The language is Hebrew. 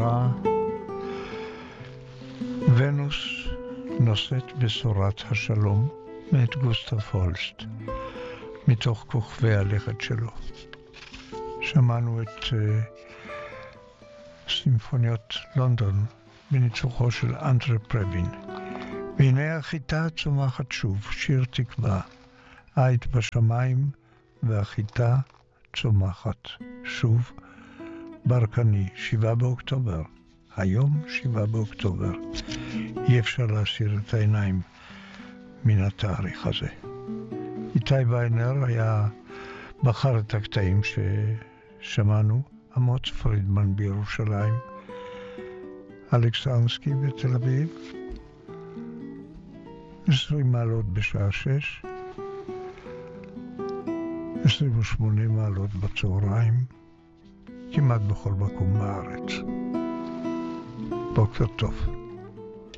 שירה ונוס נושאת בשורת השלום מאת גוסטב הולסט, מתוך כוכבי הלכת שלו. שמענו את סימפוניות לונדון בניצוחו של אנדרה פרבין. והנה החיטה צומחת שוב, שיר תקווה, היית בשמיים והחיטה צומחת שוב. ברקני, 7 באוקטובר, היום 7 באוקטובר. אי אפשר להסיר את העיניים מן התאריך הזה. איתי ויינר בחר את הקטעים ששמענו, אמוץ פרידמן בירושלים, אלכס ארנסקי בתל אביב, 20 מעלות בשעה 6, 28 מעלות בצהריים, כמעט בכל מקום בארץ. בוקר טוב.